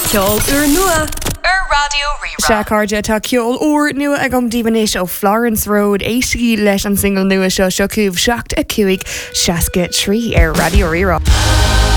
ceol uair nua Radio Rira. Se cardide tá ceol uair nua ag an díbanéis ó Florence Road éisí leis an single nua seo cuamh seacht a cuaig seaca trí ar Radio Rira.